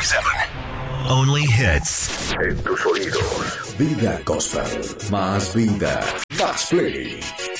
100.7. Only hits. En tus oídos. Vida Gospel. Más vida. Más play.